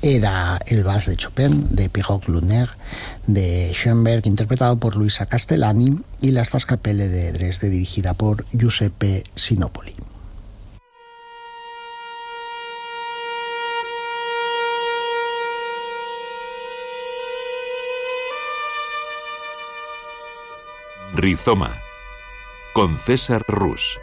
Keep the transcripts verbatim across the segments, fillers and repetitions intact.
era el Vals de Chopin, de Pirot-Lunaire, de Schoenberg, interpretado por Luisa Castellani, y la Staatskapelle de Dresde, dirigida por Giuseppe Sinopoli. Rizoma, con César Rus.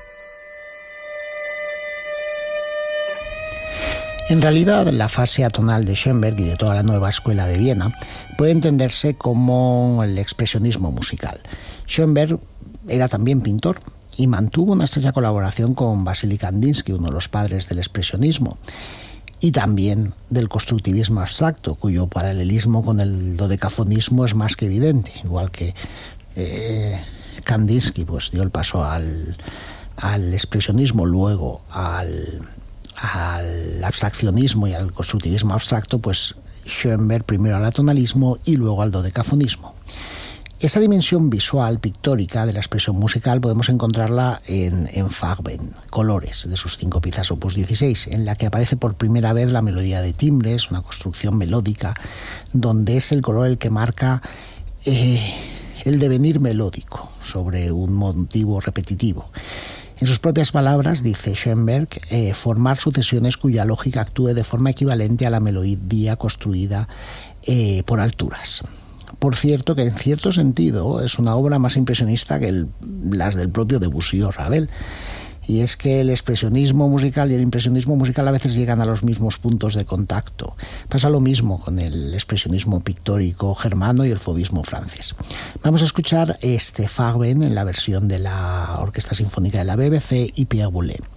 En realidad, la fase atonal de Schoenberg y de toda la nueva escuela de Viena puede entenderse como el expresionismo musical. Schoenberg era también pintor y mantuvo una estrecha colaboración con Vasily Kandinsky, uno de los padres del expresionismo, y también del constructivismo abstracto, cuyo paralelismo con el dodecafonismo es más que evidente, igual que eh, Kandinsky pues, dio el paso al, al expresionismo, luego al... al abstraccionismo y al constructivismo abstracto, pues Schoenberg primero al atonalismo y luego al dodecafonismo. Esa dimensión visual, pictórica de la expresión musical podemos encontrarla en, en Farben, Colores, de sus cinco piezas opus dieciséis, en la que aparece por primera vez la melodía de timbres, una construcción melódica, donde es el color el que marca eh, el devenir melódico sobre un motivo repetitivo. En sus propias palabras, dice Schoenberg, eh, formar sucesiones cuya lógica actúe de forma equivalente a la melodía construida eh, por alturas. Por cierto, que en cierto sentido es una obra más impresionista que el, las del propio Debussy o Ravel. Y es que el expresionismo musical y el impresionismo musical a veces llegan a los mismos puntos de contacto. Pasa lo mismo con el expresionismo pictórico germano y el fauvismo francés. Vamos a escuchar este Farben en la versión de la Orquesta Sinfónica de la B B C y Pierre Boulez.